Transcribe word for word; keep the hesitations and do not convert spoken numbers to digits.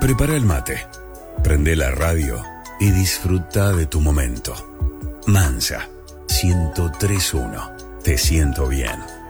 Prepara el mate, prende la radio y disfruta de tu momento. Mansa, ciento tres punto uno. Te siento bien.